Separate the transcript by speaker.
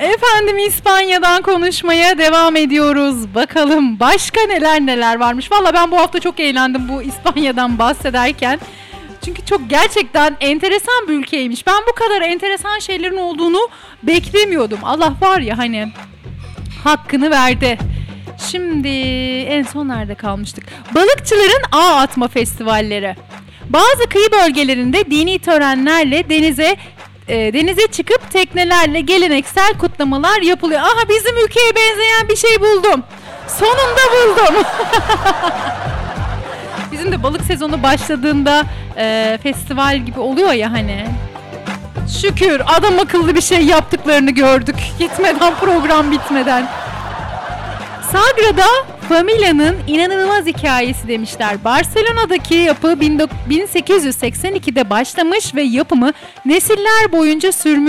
Speaker 1: Efendim İspanya'dan konuşmaya devam ediyoruz. Bakalım başka neler varmış. Valla ben bu hafta çok eğlendim bu İspanya'dan bahsederken. Çünkü çok gerçekten enteresan bir ülkeymiş. Ben bu kadar enteresan şeylerin olduğunu beklemiyordum. Allah var ya hani hakkını verdi. Şimdi en son nerede kalmıştık? Balıkçıların ağ atma festivalleri. Bazı kıyı bölgelerinde dini törenlerle denize çıkıp teknelerle geleneksel kutlamalar yapılıyor. Aha bizim ülkeye benzeyen bir şey buldum. Sonunda buldum. Bizim de balık sezonu başladığında festival gibi oluyor ya hani. Şükür adam akıllı bir şey yaptıklarını gördük. Program bitmeden. Sagrada Familia'nın inanılmaz hikayesi demişler. Barcelona'daki yapı 1882'de başlamış ve yapımı nesiller boyunca sürmüş.